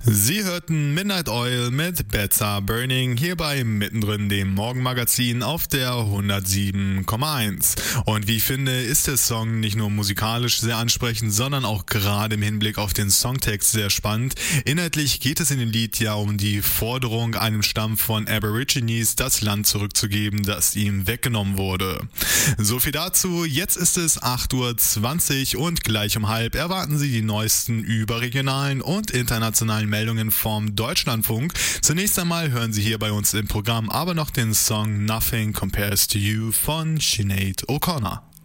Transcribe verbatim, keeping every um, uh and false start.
Sie hörten Midnight Oil mit Better Burning hier bei Mittendrin, dem Morgenmagazin auf der hundertsieben Komma eins. Und wie ich finde, ist der Song nicht nur musikalisch sehr ansprechend, sondern auch gerade im Hinblick auf den Songtext sehr spannend. Inhaltlich geht es in dem Lied ja um die Forderung, einem Stamm von Aborigines das Land zurückzugeben, das ihm weggenommen wurde. So viel dazu. Jetzt ist es acht Uhr zwanzig und gleich um halb erwarten Sie die neuesten überregionalen und internationalen Meldungen vom Deutschlandfunk. Zunächst einmal hören Sie hier bei uns im Programm aber noch den Song Nothing Compares to You von Sinead O'Connor.